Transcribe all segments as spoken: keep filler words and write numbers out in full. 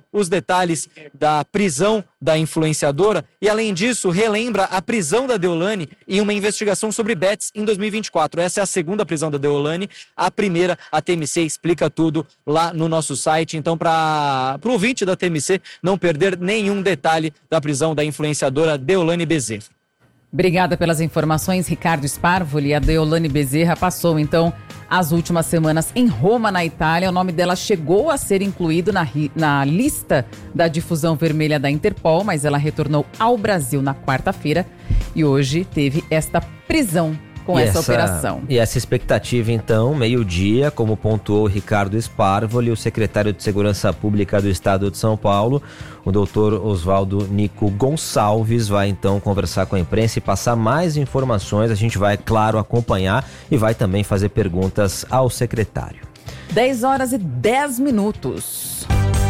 os detalhes da prisão da influenciadora e, além disso, relembra a prisão da Deolane em uma investigação sobre bets em dois mil e vinte e quatro. Essa é a segunda prisão da Deolane, a primeira, a T M C explica tudo lá no nosso site. Então, para o ouvinte da T M C não perder nenhum detalhe da prisão da influenciadora Deolane Bezerra. Obrigada pelas informações, Ricardo Sparvoli. A Deolane Bezerra passou, então, as últimas semanas em Roma, na Itália. O nome dela chegou a ser incluído na, na lista da difusão vermelha da Interpol, mas ela retornou ao Brasil na quarta-feira e hoje teve esta prisão com essa, essa operação. E essa expectativa, então, meio-dia, como pontuou Ricardo Sparvoli, o secretário de Segurança Pública do Estado de São Paulo, o doutor Oswaldo Nico Gonçalves, vai então conversar com a imprensa e passar mais informações. A gente vai, claro, acompanhar e vai também fazer perguntas ao secretário. dez horas e dez minutos.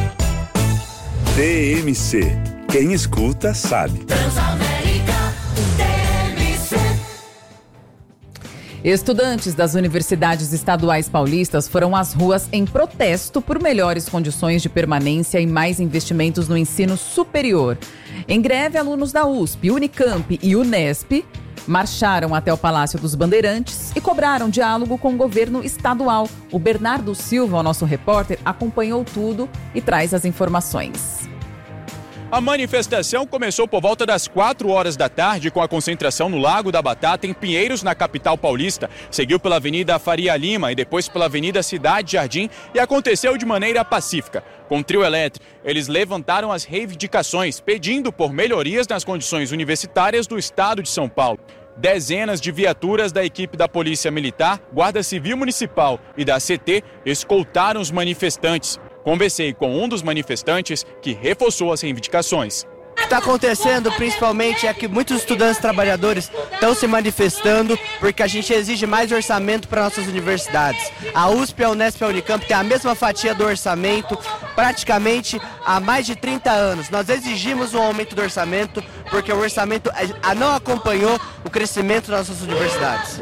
T M C. Quem escuta sabe. Estudantes das universidades estaduais paulistas foram às ruas em protesto por melhores condições de permanência e mais investimentos no ensino superior. Em greve, alunos da U S P, Unicamp e Unesp marcharam até o Palácio dos Bandeirantes e cobraram diálogo com o governo estadual. O Bernardo Silva, o nosso repórter, acompanhou tudo e traz as informações. A manifestação começou por volta das quatro horas da tarde com a concentração no Lago da Batata, em Pinheiros, na capital paulista. Seguiu pela Avenida Faria Lima e depois pela Avenida Cidade Jardim e aconteceu de maneira pacífica. Com trio elétrico, eles levantaram as reivindicações, pedindo por melhorias nas condições universitárias do estado de São Paulo. Dezenas de viaturas da equipe da Polícia Militar, Guarda Civil Municipal e da C T escoltaram os manifestantes. Conversei com um dos manifestantes que reforçou as reivindicações. O que está acontecendo principalmente é que muitos estudantes trabalhadores estão se manifestando porque a gente exige mais orçamento para nossas universidades. A U S P, a Unesp e a Unicamp têm a mesma fatia do orçamento praticamente há mais de trinta anos. Nós exigimos um aumento do orçamento porque o orçamento não acompanhou o crescimento das nossas universidades.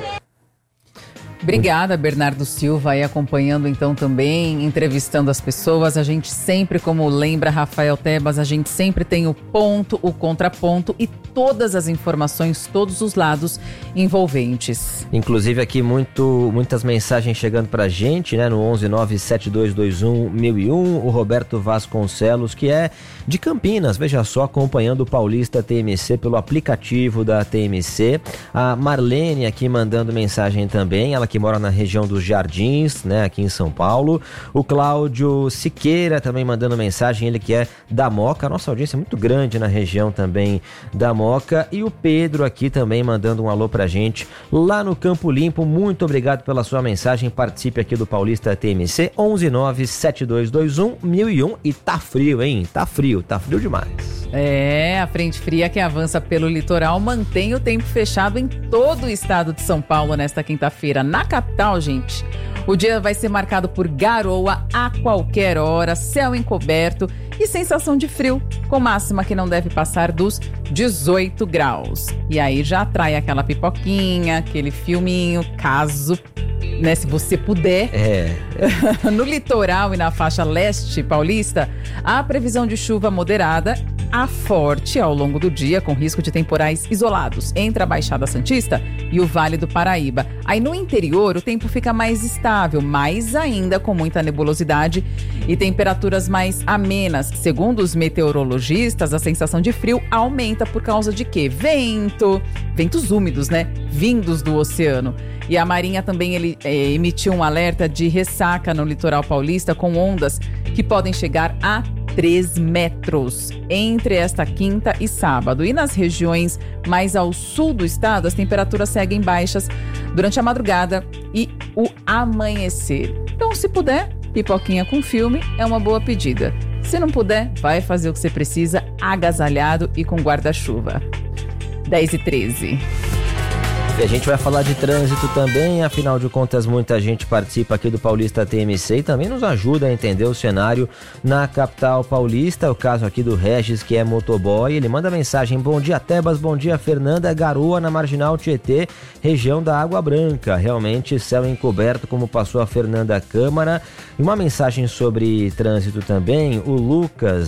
Obrigada, Bernardo Silva, aí acompanhando então também, entrevistando as pessoas. A gente sempre, como lembra Rafael Tebas, a gente sempre tem o ponto, o contraponto e todas as informações, todos os lados envolventes. Inclusive aqui muito, muitas mensagens chegando pra gente, né, no onze nove sete dois dois um mil e um, o Roberto Vasconcelos, que é de Campinas, veja só, acompanhando o Paulista T M C pelo aplicativo da T M C. A Marlene aqui mandando mensagem também, ela que mora na região dos Jardins, né, aqui em São Paulo. O Cláudio Siqueira também mandando mensagem, ele que é da Moca. A nossa audiência é muito grande na região também da Moca. E o Pedro aqui também mandando um alô pra gente lá no Campo Limpo. Muito obrigado pela sua mensagem. Participe aqui do Paulista T M C, onze nove sete dois dois um mil e um. E tá frio, hein? Tá frio, tá frio demais. É, a frente fria que avança pelo litoral mantém o tempo fechado em todo o estado de São Paulo nesta quinta-feira. Na capital, gente, o dia vai ser marcado por garoa a qualquer hora, céu encoberto e sensação de frio, com máxima que não deve passar dos dezoito graus. E aí já atrai aquela pipoquinha, aquele filminho, caso, né, se você puder. É. No litoral e na faixa leste paulista, há previsão de chuva moderada a forte ao longo do dia, com risco de temporais isolados entre a Baixada Santista e o Vale do Paraíba. Aí no interior o tempo fica mais estável, mas ainda com muita nebulosidade e temperaturas mais amenas. Segundo os meteorologistas, a sensação de frio aumenta por causa de quê? Vento, ventos úmidos, né? Vindos do oceano. E a Marinha também ele, é, emitiu um alerta de ressaca no litoral paulista, com ondas que podem chegar a três metros entre esta quinta e sábado. E nas regiões mais ao sul do estado, as temperaturas seguem baixas durante a madrugada e o amanhecer. Então, se puder, pipoquinha com filme é uma boa pedida. Se não puder, vai fazer o que você precisa, agasalhado e com guarda-chuva. dez e treze. E a gente vai falar de trânsito também, afinal de contas muita gente participa aqui do Paulista T M C e também nos ajuda a entender o cenário na capital paulista. O caso aqui do Regis, que é motoboy, ele manda mensagem: bom dia Tebas, bom dia Fernanda, garoa na Marginal Tietê, região da Água Branca, realmente céu encoberto, como passou a Fernanda Câmara. E uma mensagem sobre trânsito também, o Lucas